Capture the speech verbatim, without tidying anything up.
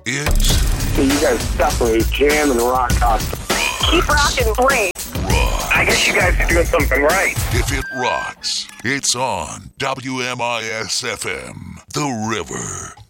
It's... So you guys separate jam and rock concert. Keep rocking, great. Rock. I guess you guys are doing something right. If it rocks, it's on W M I S F M, The River.